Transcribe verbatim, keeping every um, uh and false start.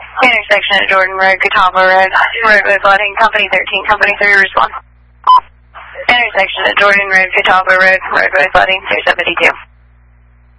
Intersection at Jordan Road, Catawba Road, roadway flooding, Company thirteen, Company three, respond. Intersection at Jordan Road, Catawba Road, roadway flooding, three seventy-two.